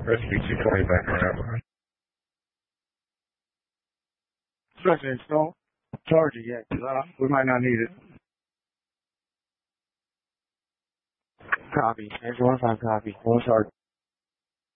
Recipe 220 back around. Especially don't charge it yet, because we might not need it. Copy. There's 1-5 copy. Won't charge.